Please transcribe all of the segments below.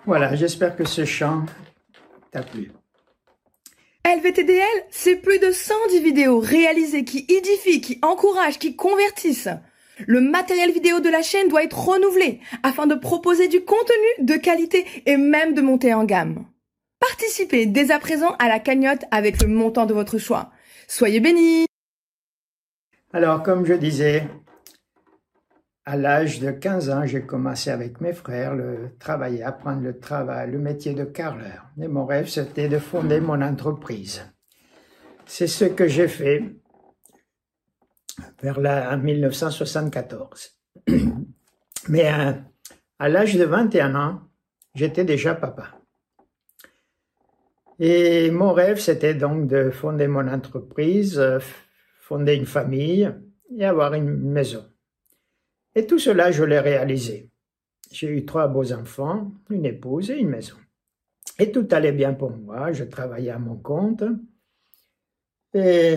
Voilà, j'espère que ce chant t'a plu. LVTDL, c'est plus de 110 vidéos réalisées qui édifient, qui encouragent, qui convertissent. Le matériel vidéo de la chaîne doit être renouvelé afin de proposer du contenu de qualité et même de monter en gamme. Participez dès à présent à la cagnotte avec le montant de votre choix. Soyez bénis! Alors, comme je disais, à l'âge de 15 ans, j'ai commencé avec mes frères apprendre le métier de carreleur. Et mon rêve, c'était de fonder mon entreprise. C'est ce que j'ai fait en 1974. Mais à l'âge de 21 ans, j'étais déjà papa. Et mon rêve, c'était donc de fonder mon entreprise, fonder une famille et avoir une maison. Et tout cela, je l'ai réalisé. J'ai eu 3 beaux enfants, une épouse et une maison. Et tout allait bien pour moi, je travaillais à mon compte. Et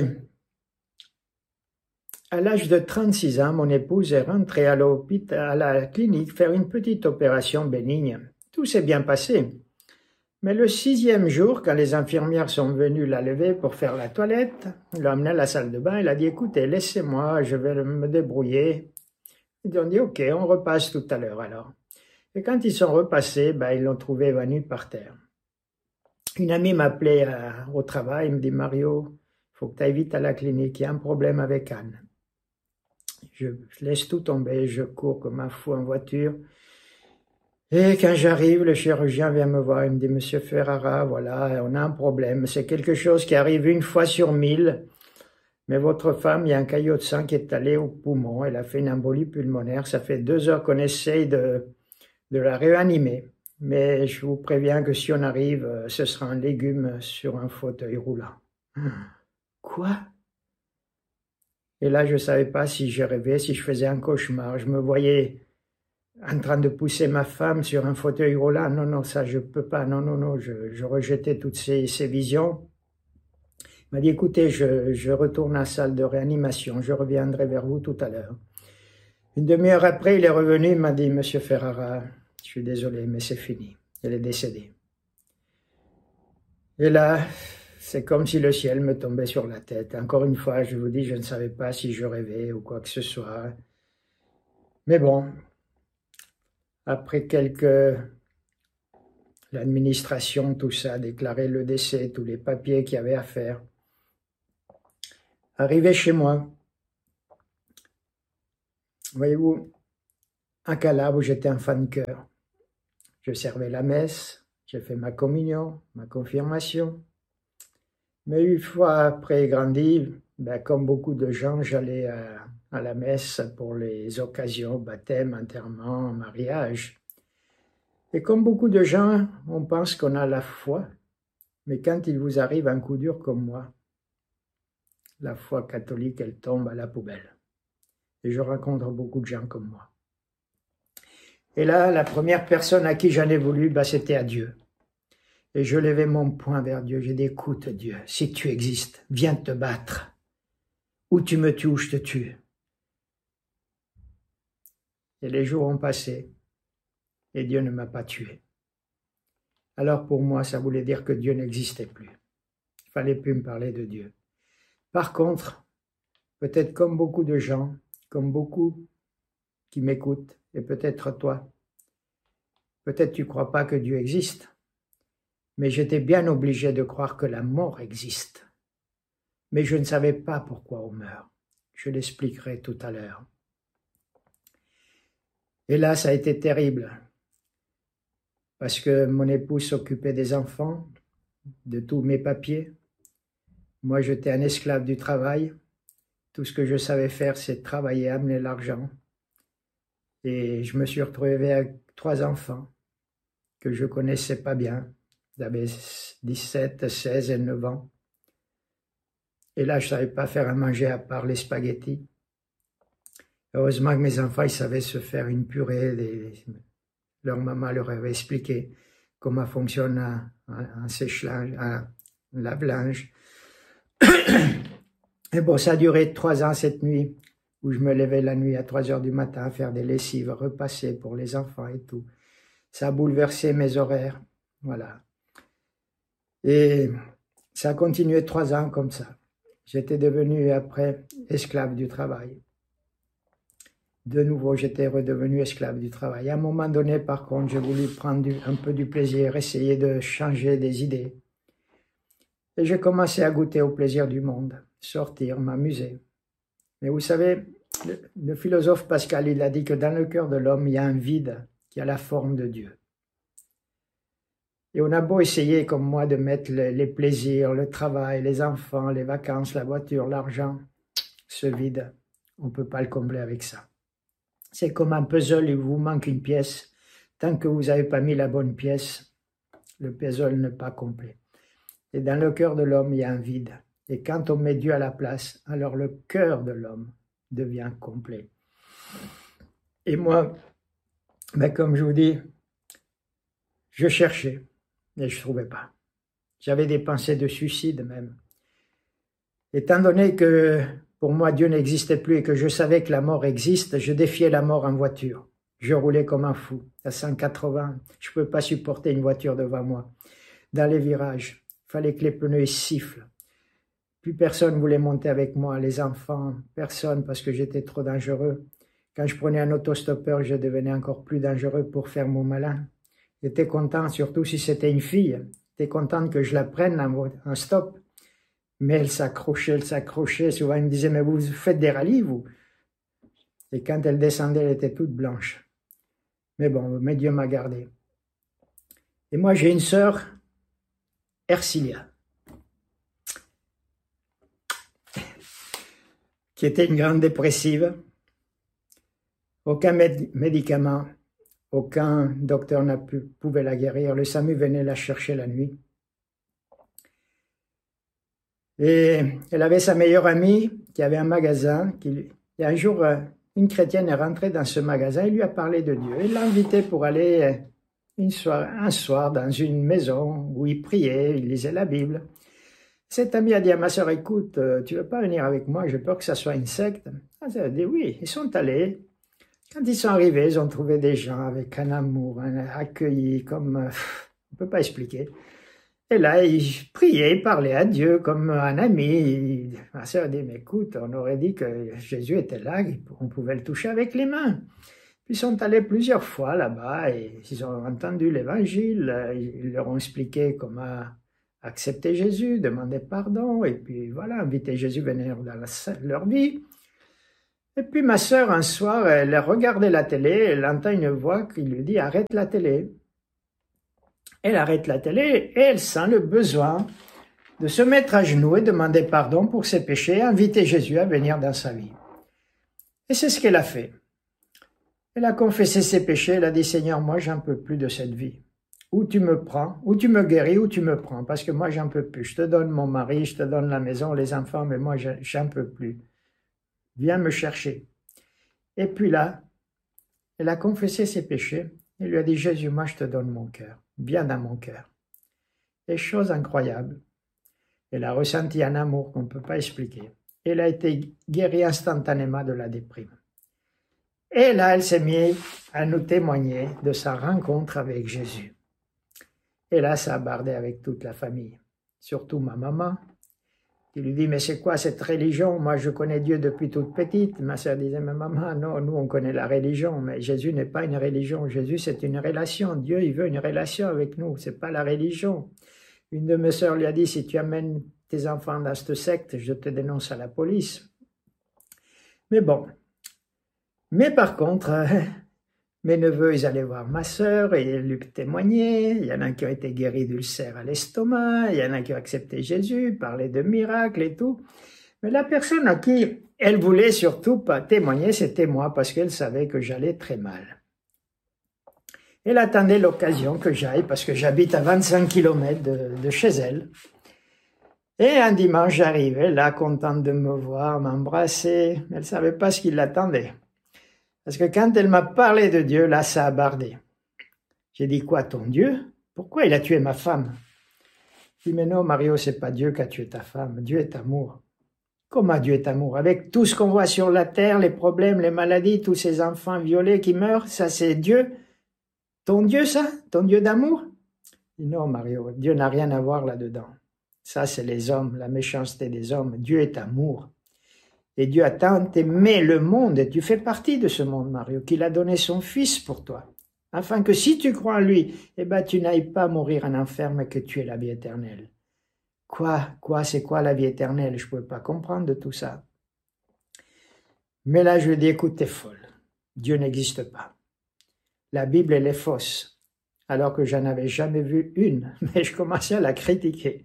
à l'âge de 36 ans, mon épouse est rentrée à la clinique faire une petite opération bénigne. Tout s'est bien passé. Mais le 6e jour, quand les infirmières sont venues la lever pour faire la toilette, l'ont emmenée à la salle de bain, elle a dit « Écoutez, laissez-moi, je vais me débrouiller ». Ils ont dit « Ok, on repasse tout à l'heure alors ». Et quand ils sont repassés, ils l'ont trouvé évanoui par terre. Une amie m'appelait au travail, elle me dit « Mario, il faut que tu ailles vite à la clinique, il y a un problème avec Anne ». Je laisse tout tomber, je cours comme un fou en voiture. Et quand j'arrive, le chirurgien vient me voir, il me dit « Monsieur Ferrara, voilà, on a un problème, c'est quelque chose qui arrive 1 fois sur 1000. Mais votre femme, il y a un caillot de sang qui est allé au poumon, elle a fait une embolie pulmonaire, ça fait 2 heures qu'on essaye de la réanimer. Mais je vous préviens que si on arrive, ce sera un légume sur un fauteuil roulant. » Quoi? Et là, je ne savais pas si je rêvais, si je faisais un cauchemar. Je me voyais en train de pousser ma femme sur un fauteuil roulant. Non, non, ça, je ne peux pas. Non, non, non, je rejetais toutes ces visions. Il m'a dit, écoutez, je retourne à la salle de réanimation, je reviendrai vers vous tout à l'heure. Une demi-heure après, il est revenu, il m'a dit, Monsieur Ferrara, je suis désolé, mais c'est fini, elle est décédée. Et là, c'est comme si le ciel me tombait sur la tête. Encore une fois, je vous dis, je ne savais pas si je rêvais ou quoi que ce soit. Mais bon, après l'administration, tout ça, déclarer le décès, tous les papiers qu'il y avait à faire. Arrivé chez moi, voyez-vous, à Calabre où j'étais enfant de cœur. Je servais la messe, j'ai fait ma communion, ma confirmation. Mais 1 fois après grandi, comme beaucoup de gens, j'allais à la messe pour les occasions, baptême, enterrement, mariage. Et comme beaucoup de gens, on pense qu'on a la foi, mais quand il vous arrive un coup dur comme moi, la foi catholique, elle tombe à la poubelle. Et je rencontre beaucoup de gens comme moi. Et là, la première personne à qui j'en ai voulu, c'était à Dieu. Et je levais mon poing vers Dieu. J'ai dit, écoute Dieu, si tu existes, viens te battre. Ou tu me tues ou je te tue. Et les jours ont passé. Et Dieu ne m'a pas tué. Alors pour moi, ça voulait dire que Dieu n'existait plus. Il ne fallait plus me parler de Dieu. Par contre, peut-être comme beaucoup de gens, comme beaucoup qui m'écoutent, et peut-être toi, peut-être tu ne crois pas que Dieu existe, mais j'étais bien obligé de croire que la mort existe. Mais je ne savais pas pourquoi on meurt. Je l'expliquerai tout à l'heure. Et là, ça a été terrible, parce que mon épouse s'occupait des enfants, de tous mes papiers. Moi, j'étais un esclave du travail. Tout ce que je savais faire, c'est travailler, amener l'argent. Et je me suis retrouvé avec 3 enfants que je connaissais pas bien. Ils avaient 17, 16 et 9 ans. Et là, je ne savais pas faire à manger à part les spaghettis. Heureusement que mes enfants, ils savaient se faire une purée. Leur maman leur avait expliqué comment fonctionne un sèche-linge, un lave-linge. Et bon, ça a duré 3 ans cette nuit, où je me levais la nuit à 3 heures du matin à faire des lessives, repasser pour les enfants et tout. Ça a bouleversé mes horaires. Voilà. Et ça a continué 3 ans comme ça. J'étais devenu après esclave du travail. De nouveau, j'étais redevenu esclave du travail. À un moment donné, par contre, j'ai voulu prendre un peu du plaisir, essayer de changer des idées. Et j'ai commencé à goûter au plaisir du monde, sortir, m'amuser. Mais vous savez, le philosophe Pascal, il a dit que dans le cœur de l'homme, il y a un vide qui a la forme de Dieu. Et on a beau essayer, comme moi, de mettre les plaisirs, le travail, les enfants, les vacances, la voiture, l'argent, ce vide, on ne peut pas le combler avec ça. C'est comme un puzzle, il vous manque une pièce. Tant que vous n'avez pas mis la bonne pièce, le puzzle n'est pas complet. Et dans le cœur de l'homme, il y a un vide. Et quand on met Dieu à la place, alors le cœur de l'homme devient complet. Et moi, comme je vous dis, je cherchais, mais je ne trouvais pas. J'avais des pensées de suicide même. Étant donné que pour moi Dieu n'existait plus et que je savais que la mort existe, je défiais la mort en voiture. Je roulais comme un fou, à 180. Je ne pouvais pas supporter une voiture devant moi. Dans les virages, il fallait que les pneus sifflent. Plus personne ne voulait monter avec moi, les enfants, personne, parce que j'étais trop dangereux. Quand je prenais un autostoppeur, je devenais encore plus dangereux pour faire mon malin. J'étais content, surtout si c'était une fille, j'étais content que je la prenne en stop. Mais elle s'accrochait. Souvent, elle me disait, mais vous faites des rallyes, vous? Et quand elle descendait, elle était toute blanche. Mais bon, mais Dieu m'a gardé. Et moi, j'ai une sœur, Ercilia, qui était une grande dépressive. Aucun médicament, aucun docteur pouvait la guérir. Le SAMU venait la chercher la nuit. Et elle avait sa meilleure amie qui avait un magasin. Et un jour, une chrétienne est rentrée dans ce magasin et lui a parlé de Dieu. Elle l'a invitée pour aller un soir dans une maison où il priait, il lisait la Bible. Cette amie a dit à ma sœur, écoute, tu veux pas venir avec moi, j'ai peur que ça soit une secte. Elle a dit oui, ils sont allés. Quand ils sont arrivés, ils ont trouvé des gens avec un amour, accueillis comme, on ne peut pas expliquer. Et là, ils priaient, ils parlaient à Dieu comme un ami. Ma sœur a dit, mais écoute, on aurait dit que Jésus était là, on pouvait le toucher avec les mains. Puis ils sont allés plusieurs fois là-bas et ils ont entendu l'évangile, ils leur ont expliqué comment accepter Jésus, demander pardon, et puis voilà, inviter Jésus à venir dans leur vie. Et puis ma sœur, un soir, elle regardait la télé, elle entend une voix qui lui dit « Arrête la télé ». Elle arrête la télé et elle sent le besoin de se mettre à genoux et demander pardon pour ses péchés, inviter Jésus à venir dans sa vie. Et c'est ce qu'elle a fait. Elle a confessé ses péchés, elle a dit « Seigneur, moi j'en peux plus de cette vie. Ou tu me prends, ou tu me guéris, ou tu me prends, parce que moi j'en peux plus. Je te donne mon mari, je te donne la maison, les enfants, mais moi j'en peux plus. Viens me chercher. » Et puis là, elle a confessé ses péchés. Elle lui a dit, Jésus, moi je te donne mon cœur, viens dans mon cœur. Et chose incroyable, elle a ressenti un amour qu'on ne peut pas expliquer. Elle a été guérie instantanément de la déprime. Et là, elle s'est mise à nous témoigner de sa rencontre avec Jésus. Et là, ça a bardé avec toute la famille, surtout ma maman. Il lui dit, mais c'est quoi cette religion? Moi, je connais Dieu depuis toute petite. Ma sœur disait, mais maman, non, nous, on connaît la religion. Mais Jésus n'est pas une religion. Jésus, c'est une relation. Dieu, il veut une relation avec nous. C'est pas la religion. Une de mes sœurs lui a dit, si tu amènes tes enfants dans cette secte, je te dénonce à la police. Mais bon. Mais par contre, mes neveux, ils allaient voir ma sœur et ils lui témoignaient. Il y en a qui ont été guéris d'ulcères à l'estomac, il y en a qui ont accepté Jésus, parlaient de miracles et tout. Mais la personne à qui elle voulait surtout pas témoigner, c'était moi, parce qu'elle savait que j'allais très mal. Elle attendait l'occasion que j'aille, parce que j'habite à 25 km de chez elle. Et un dimanche, j'arrivais là, contente de me voir, m'embrasser. Elle ne savait pas ce qui l'attendait. Parce que quand elle m'a parlé de Dieu, là, ça a bardé. J'ai dit, quoi, ton Dieu? Pourquoi il a tué ma femme? Je dis, mais non, Mario, c'est pas Dieu qui a tué ta femme. Dieu est amour. Comment Dieu est amour? Avec tout ce qu'on voit sur la terre, les problèmes, les maladies, tous ces enfants violés qui meurent, ça c'est Dieu ton Dieu ça? Ton Dieu d'amour? Non, Mario, Dieu n'a rien à voir là-dedans. Ça, c'est les hommes, la méchanceté des hommes. Dieu est amour. Et Dieu a tant aimé le monde, et tu fais partie de ce monde, Mario, qu'il a donné son Fils pour toi, afin que si tu crois en lui, eh ben, tu n'ailles pas mourir en enfer, mais que tu aies la vie éternelle. C'est quoi la vie éternelle? Je ne pouvais pas comprendre de tout ça. Mais là, je lui ai dit, écoute, t'es folle. Dieu n'existe pas. La Bible, elle est fausse. Alors que j'en avais jamais vu une, mais je commençais à la critiquer.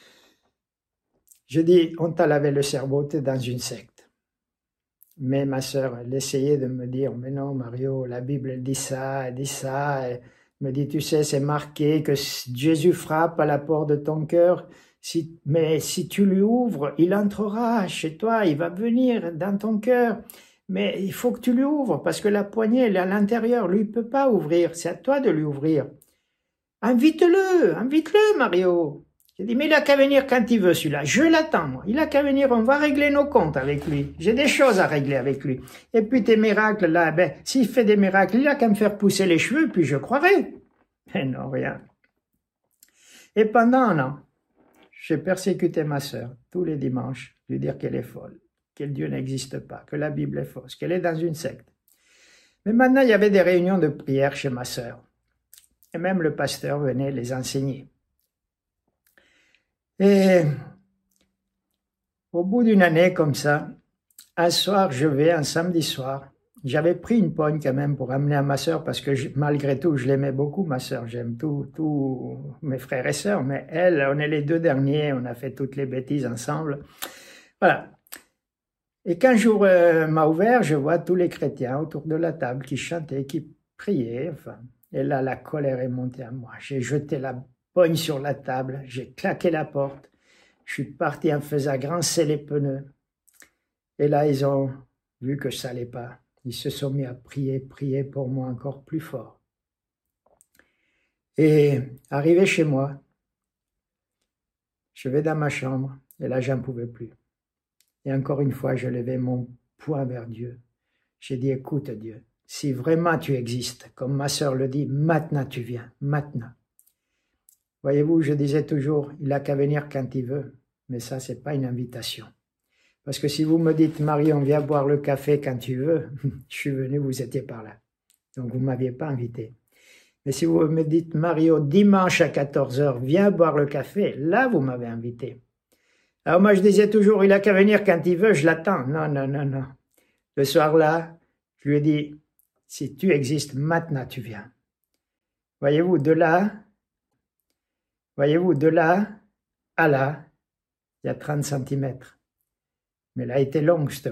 Je dis, on t'a lavé le cerveau, t'es dans une secte. Mais ma sœur, elle essayait de me dire, mais non, Mario, la Bible, elle dit ça, elle dit ça. Elle me dit, tu sais, c'est marqué que Jésus frappe à la porte de ton cœur. Mais si tu lui ouvres, il entrera chez toi, il va venir dans ton cœur. Mais il faut que tu lui ouvres, parce que la poignée, elle est à l'intérieur. Lui, il ne peut pas ouvrir, c'est à toi de lui ouvrir. Invite-le, Mario. J'ai dit, mais il a qu'à venir quand il veut, celui-là. Je l'attends, moi. Il a qu'à venir, on va régler nos comptes avec lui. J'ai des choses à régler avec lui. Et puis tes miracles, là, ben, s'il fait des miracles, il a qu'à me faire pousser les cheveux, puis je croirai. Mais non, rien. Et pendant un an, j'ai persécuté ma sœur tous les dimanches, lui dire qu'elle est folle, que Dieu n'existe pas, que la Bible est fausse, qu'elle est dans une secte. Mais maintenant, il y avait des réunions de prière chez ma sœur. Et même le pasteur venait les enseigner. Et au bout d'une année comme ça, un soir, un samedi soir, j'avais pris une pogne quand même pour amener à ma sœur parce que malgré tout, je l'aimais beaucoup, ma sœur. J'aime tous mes frères et sœurs, mais elle, on est les deux derniers, on a fait toutes les bêtises ensemble. Voilà. Et quand j'ouvre m'a ouvert, je vois tous les chrétiens autour de la table qui chantaient, qui priaient. Enfin, et là, la colère est montée à moi. J'ai jeté la pogne sur la table, j'ai claqué la porte. Je suis parti en faisant grincer les pneus. Et là, ils ont vu que ça n'allait pas. Ils se sont mis à prier pour moi encore plus fort. Et arrivé chez moi, je vais dans ma chambre et là, j'en pouvais plus. Et encore une fois, je levais mon poing vers Dieu. J'ai dit, écoute Dieu, si vraiment tu existes, comme ma sœur le dit, maintenant tu viens, maintenant. Voyez-vous, je disais toujours, il n'a qu'à venir quand il veut, mais ça, c'est pas une invitation. Parce que si vous me dites, Marie, on vient boire le café quand tu veux, je suis venu, vous étiez par là. Donc, vous ne m'aviez pas invité. Mais si vous me dites, Mario, dimanche à 14h, viens boire le café, là, vous m'avez invité. Alors, moi, je disais toujours, il n'a qu'à venir quand il veut, je l'attends. Non, non, non, non. Le soir-là, je lui ai dit, si tu existes, maintenant, tu viens. Voyez-vous, de là à là, il y a 30 cm. Mais elle a été longue, cette